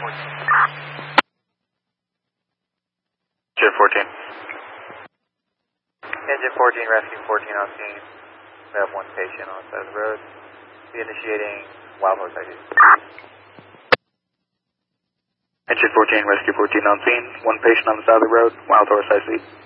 Engine 14. Engine 14, rescue 14 on scene. We have one patient on the side of the road. Be initiating Wild Horse ID. Engine 14, rescue 14 on scene. One patient on the side of the road. Wild Horse IC.